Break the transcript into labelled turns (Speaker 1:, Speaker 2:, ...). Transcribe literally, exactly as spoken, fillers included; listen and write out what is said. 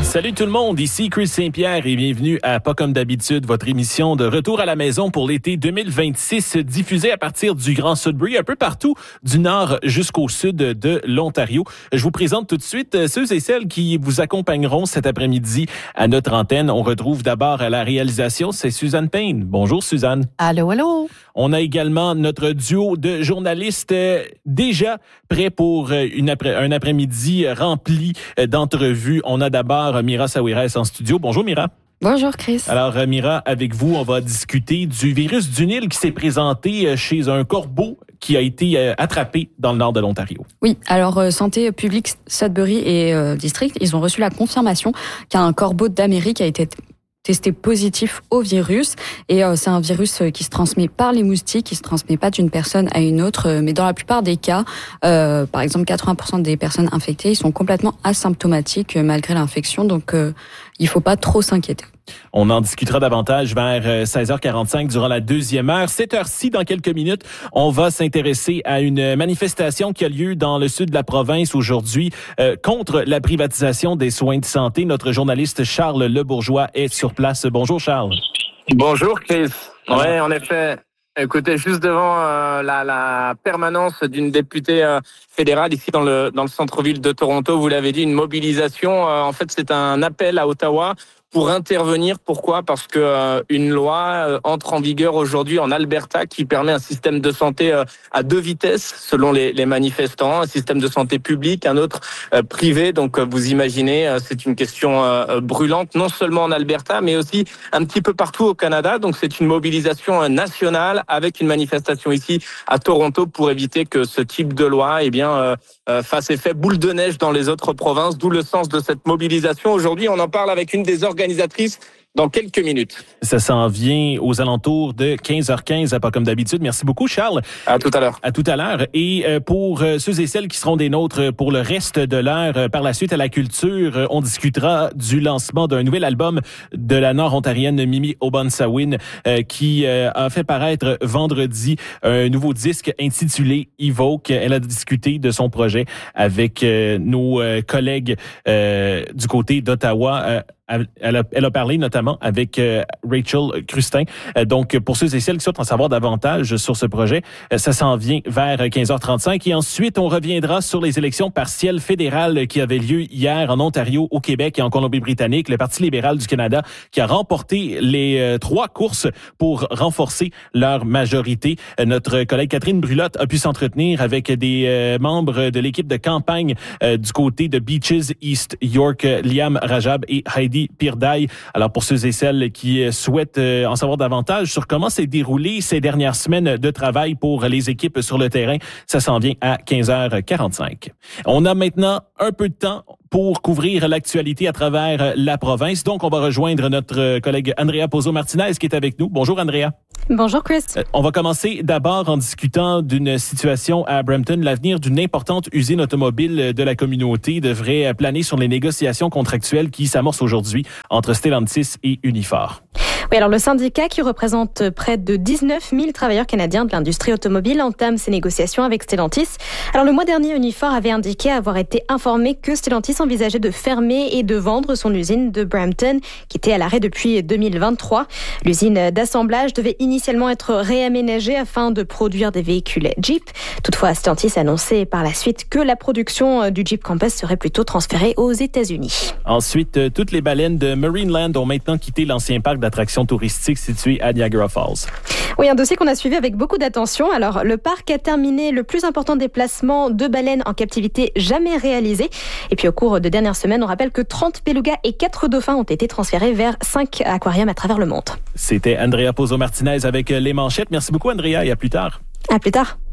Speaker 1: Salut tout le monde, ici Chris Saint-Pierre et bienvenue à Pas comme d'habitude, votre émission de retour à la maison pour l'été deux mille vingt-six, diffusée à partir du Grand Sudbury, un peu partout du nord jusqu'au sud de l'Ontario. Je vous présente tout de suite ceux et celles qui vous accompagneront cet après-midi à notre antenne. On retrouve d'abord à la réalisation, c'est Suzanne Payne. Bonjour Suzanne.
Speaker 2: Allô, allô.
Speaker 1: On a également notre duo de journalistes euh, déjà prêts pour euh, une après, un après-midi rempli euh, d'entrevues. On a d'abord Mira Sawiris en studio. Bonjour Mira.
Speaker 2: Bonjour Chris.
Speaker 1: Alors euh, Mira, avec vous, on va discuter du virus du Nil qui s'est présenté euh, chez un corbeau qui a été euh, attrapé dans le nord de l'Ontario.
Speaker 2: Oui, alors euh, Santé publique Sudbury et euh, District, ils ont reçu la confirmation qu'un corbeau d'Amérique a été t- testé positif au virus. Et euh, c'est un virus qui se transmet par les moustiques, qui se transmet pas d'une personne à une autre. Mais dans la plupart des cas, euh, par exemple quatre-vingts pour cent des personnes infectées, ils sont complètement asymptomatiques euh, malgré l'infection. Donc euh, il faut pas trop s'inquiéter.
Speaker 1: On en discutera davantage vers seize heures quarante-cinq durant la deuxième heure. Cette heure-ci, dans quelques minutes, on va s'intéresser à une manifestation qui a lieu dans le sud de la province aujourd'hui euh, contre la privatisation des soins de santé. Notre journaliste Charles Lebourgeois est sur place. Bonjour Charles.
Speaker 3: Bonjour Chris. Oui, en effet. Écoutez, juste devant euh, la, la permanence d'une députée euh, fédérale ici dans le dans le centre-ville de Toronto, vous l'avez dit, une mobilisation. Euh, en fait, c'est un appel à Ottawa pour intervenir. Pourquoi ? Parce que euh, une loi euh, entre en vigueur aujourd'hui en Alberta qui permet un système de santé euh, à deux vitesses selon les, les manifestants, un système de santé public, un autre euh, privé. Donc euh, vous imaginez, euh, c'est une question euh, brûlante, non seulement en Alberta, mais aussi un petit peu partout au Canada. Donc c'est une mobilisation euh, nationale avec une manifestation ici à Toronto pour éviter que ce type de loi eh bien, euh, euh, fasse effet boule de neige dans les autres provinces, d'où le sens de cette mobilisation. Aujourd'hui, on en parle avec une des organisatrice dans quelques minutes.
Speaker 1: Ça s'en vient aux alentours de quinze heures quinze, pas comme d'habitude. Merci beaucoup, Charles.
Speaker 3: À tout à l'heure.
Speaker 1: À tout à l'heure. Et pour ceux et celles qui seront des nôtres pour le reste de l'heure, par la suite à la culture, on discutera du lancement d'un nouvel album de la nord-ontarienne Mimi Obansawin, qui a fait paraître vendredi un nouveau disque intitulé Evoke. Elle a discuté de son projet avec nos collègues du côté d'Ottawa. Elle a, elle a parlé notamment avec euh, Rachel Crustin. Euh, donc, pour ceux et celles qui souhaitent en savoir davantage sur ce projet, euh, ça s'en vient vers quinze heures trente-cinq. Et ensuite, on reviendra sur les élections partielles fédérales qui avaient lieu hier en Ontario, au Québec et en Colombie-Britannique. Le Parti libéral du Canada qui a remporté les euh, trois courses pour renforcer leur majorité. Euh, notre collègue Catherine Brulotte a pu s'entretenir avec des euh, membres de l'équipe de campagne euh, du côté de Beaches East York, Liam Rajab et Heidi Pirdaï. Alors, pour ceux et celles qui souhaitent en savoir davantage sur comment s'est déroulé ces dernières semaines de travail pour les équipes sur le terrain, ça s'en vient à quinze heures quarante-cinq. On a maintenant un peu de temps pour couvrir l'actualité à travers la province. Donc, on va rejoindre notre collègue Andrea Pozzo-Martinez qui est avec nous. Bonjour, Andrea.
Speaker 4: Bonjour, Chris.
Speaker 1: Euh, on va commencer d'abord en discutant d'une situation à Brampton. L'avenir d'une importante usine automobile de la communauté devrait planer sur les négociations contractuelles qui s'amorcent aujourd'hui entre Stellantis et Unifor.
Speaker 4: Oui, alors le syndicat qui représente près de dix-neuf mille travailleurs canadiens de l'industrie automobile entame ses négociations avec Stellantis. Alors le mois dernier, Unifor avait indiqué avoir été informé que Stellantis envisageait de fermer et de vendre son usine de Brampton, qui était à l'arrêt depuis deux mille vingt-trois. L'usine d'assemblage devait initialement être réaménagée afin de produire des véhicules Jeep. Toutefois, Stellantis a annoncé par la suite que la production du Jeep Compass serait plutôt transférée aux États-Unis.
Speaker 1: Ensuite, toutes les baleines de Marineland ont maintenant quitté l'ancien parc d'attractions touristique situé à Niagara Falls.
Speaker 4: Oui, un dossier qu'on a suivi avec beaucoup d'attention. Alors, le parc a terminé le plus important déplacement de baleines en captivité jamais réalisé. Et puis, au cours de dernières semaines, on rappelle que trente belugas et quatre dauphins ont été transférés vers cinq aquariums à travers le monde.
Speaker 1: C'était Andrea Pozzo-Martinez avec les manchettes. Merci beaucoup, Andrea, et à plus tard.
Speaker 4: À plus tard.